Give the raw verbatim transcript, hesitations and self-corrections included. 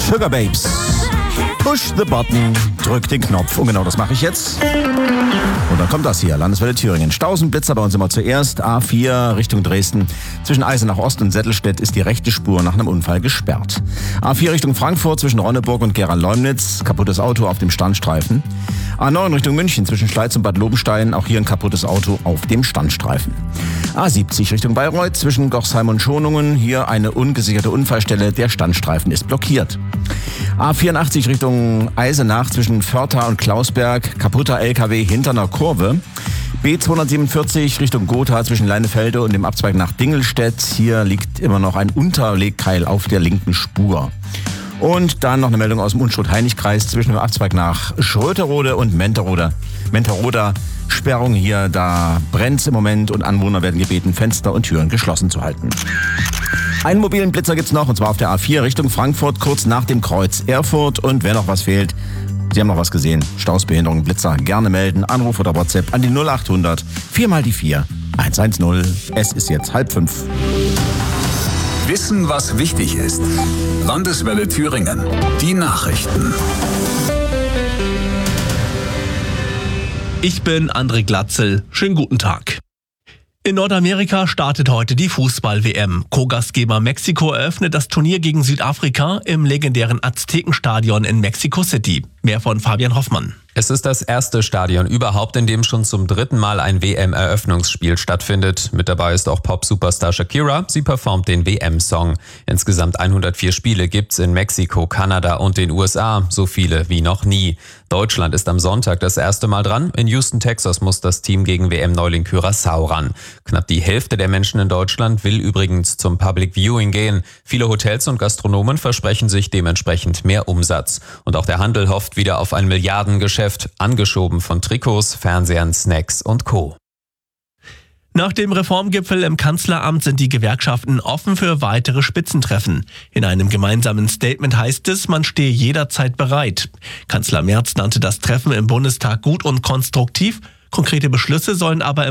Sugar Babes. Push the button, drück den Knopf. Und genau das mache ich jetzt. Und dann kommt das hier, Landeswelle Thüringen. Stausenblitzer bei uns immer zuerst. A vier Richtung Dresden. Zwischen Eisenach Ost und Settelstedt ist die rechte Spur nach einem Unfall gesperrt. A vier Richtung Frankfurt zwischen Ronneburg und Gera-Leumnitz. Kaputtes Auto auf dem Standstreifen. A neun Richtung München zwischen Schleiz und Bad Lobenstein. Auch hier ein kaputtes Auto auf dem Standstreifen. A siebzig Richtung Bayreuth zwischen Gochsheim und Schonungen. Hier eine ungesicherte Unfallstelle. Der Standstreifen ist blockiert. A vierundachtzig Richtung Eisenach zwischen Förtha und Klausberg. Kaputter L K W hinter einer Kurve. B zweihundertsiebenundvierzig Richtung Gotha zwischen Leinefelde und dem Abzweig nach Dingelstedt. Hier liegt immer noch ein Unterlegkeil auf der linken Spur. Und dann noch eine Meldung aus dem Unstrut-Heinig-Kreis zwischen dem Abzweig nach Schröterode und Menterode. Menteroda. Sperrung hier, da brennt's im Moment und Anwohner werden gebeten, Fenster und Türen geschlossen zu halten. Einen mobilen Blitzer gibt's noch, und zwar auf der A vier Richtung Frankfurt, kurz nach dem Kreuz Erfurt. Und wer noch was fehlt, Sie haben noch was gesehen, Stausbehinderung, Blitzer, gerne melden, Anruf oder WhatsApp an die null acht hundert vier mal die vier eins eins null. Es ist jetzt halb fünf. Wissen, was wichtig ist. Landeswelle Thüringen. Die Nachrichten. Ich bin André Glatzel. Schönen guten Tag. In Nordamerika startet heute die Fußball-W M. Co-Gastgeber Mexiko eröffnet das Turnier gegen Südafrika im legendären Aztekenstadion in Mexico City. Mehr von Fabian Hoffmann. Es ist das erste Stadion überhaupt, in dem schon zum dritten Mal ein W M-Eröffnungsspiel stattfindet. Mit dabei ist auch Pop-Superstar Shakira. Sie performt den W M-Song. Insgesamt hundertvier Spiele gibt's in Mexiko, Kanada und den U S A. So viele wie noch nie. Deutschland ist am Sonntag das erste Mal dran. In Houston, Texas muss das Team gegen W M-Neuling Curaçao ran. Knapp die Hälfte der Menschen in Deutschland will übrigens zum Public Viewing gehen. Viele Hotels und Gastronomen versprechen sich dementsprechend mehr Umsatz. Und auch der Handel hofft wieder auf ein Milliardengeschäft, angeschoben von Trikots, Fernsehern, Snacks und Co. Nach dem Reformgipfel im Kanzleramt sind die Gewerkschaften offen für weitere Spitzentreffen. In einem gemeinsamen Statement heißt es, man stehe jederzeit bereit. Kanzler Merz nannte das Treffen im Bundestag gut und konstruktiv. Konkrete Beschlüsse sollen aber